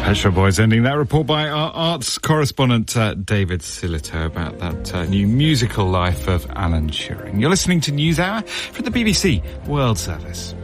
Pet Shop Boys ending that report by our arts correspondent David Silito about that new musical life of Alan Turing. You're listening to NewsHour from the BBC World Service.